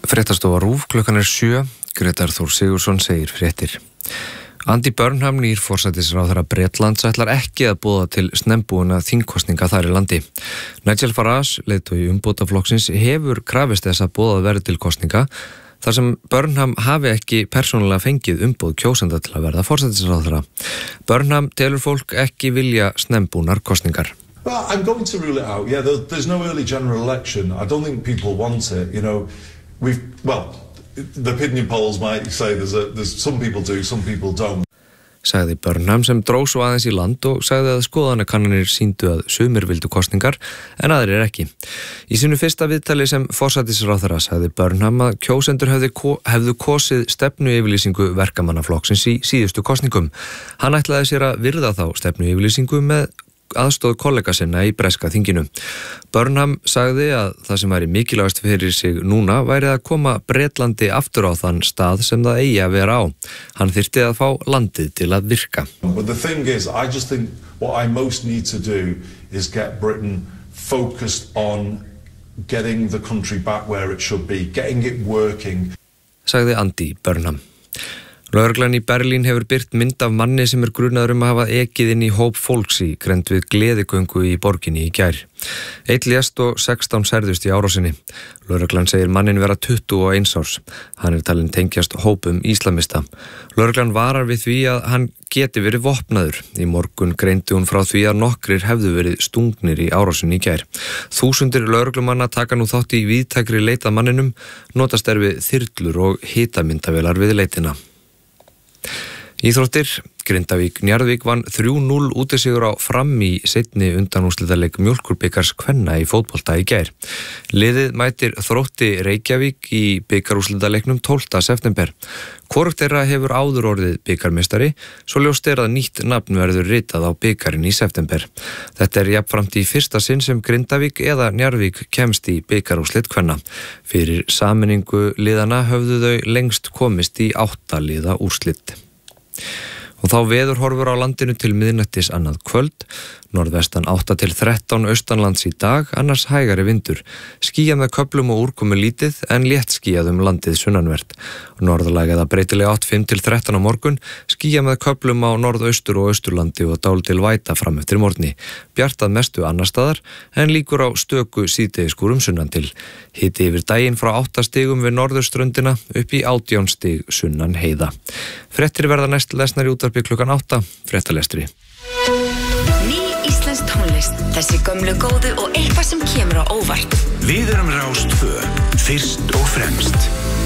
Fréttastofa RÚV, klukkan 7, Grétar Þór Sigurðsson segir fréttir. Andy Burnham, nýr forsætisráðherra Bretlands, ætlar ekki að boða til snembúinna þingkosninga þar í landi. Nigel Farage, leiðtogi umbótaflokksins, hefur krafist þess að boðað verði til kosninga, þar sem Burnham hafi ekki persónulega fengið umboð kjósenda til að verða forsætisráðherra. Burnham telur fólk ekki vilja snembúnar kosningar. Well, I'm going to rule it out. Yeah, there's no early general election. I don't think people want it. You know, the opinion polls might say there's some people do, some people don't. Sagði Burnham sem dró svo aðeins í land og sagði að skoðanakannanir sýndu að sumir vildu kosningar en aðrir ekki. Í sínu fyrsta viðtali sem forsætisráðherra sagði Burnham að kjósendur hefðu kosið stefnuyfirlýsingu verkamannaflokksins í síðustu kosningum. Hann ætlaði sér að virða þá stefnuyfirlýsingu með aðstóð kollega sinna í breska þinginu. Burnham sagði að það sem væri mikilvægast fyrir sig núna væri að koma Bretlandi aftur á þann stað sem það eigi að vera á. Hann þyrfti að fá landið til að virka. But the thing is, I just think what I most need to do is get Britain focused on getting the country back where it should be, getting it working. Sagði Andy Burnham. Lögreglan í Berlín hefur birt mynd af manni sem grunaður að hafa ekið inn í hóp fólks í grennd við gleðigöngu í borginni í gær. 1 lést og 16 særðust í árásinni. Lögreglan segir mannin vera 21 árs. Hann talinn tengjast hópum íslamista. Lögreglan varar við því að hann geti verið vopnaður. Í morgun greindi hún frá því að nokkrir hefðu verið stungnir í árásinni í gær. Þúsundir lögreglumanna taka nú þátt í víðtækri leit að manninum, notast við þyrlur og hitamyndavélar við leitina. Íþróttir, Grindavík Njarðvík vann 3-0 útisigur á Fram í seinni undanúrslitaleik Mjólkurbikars kvenna í fótbolta í gær. Liðið mætir Þrótti Reykjavík í bikarúrslitaleiknum 12. september. Hvorugt þeirra hefur áður orðið bikarmeistari, svo ljóst að nýtt nafn verður ritað á bikarinn í september. Þetta jafnframt í fyrsta sinn sem Grindavík eða Njarðvík kemst í bikarúrslit kvenna. Fyrir sameiningu liðana höfðu þau lengst komist í 8 liða úrslit. Og þá veðurhorfur á landinu til miðnættis annað kvöld, norðvestan 8 til 13 austanlands í dag, annars hægari vindur. Skýjað með köflum og úrkomu lítið en létt skýjað landið sunnanvert. Norðlæg eða breytileg 8 5 til 13 á morgun, skýjað með köflum á norðaustur og austurlandi og dálítil væta fram eftir morgni. Bjartað mestu annar staðar en líkur á stöku síðdegisskúrum sunnan til. Hiti yfir daginn frá 8 stigum við norðurströndina upp í 18 stig sunnan heiða. Fréttir verða næst lesnar í útvarpi klukkan 8, fréttalestri. Ný íslensk tónlist, þessi gömlu góðu og eitthvað sem kemur á óvart. Við erum Rás 2, fyrst og fremst.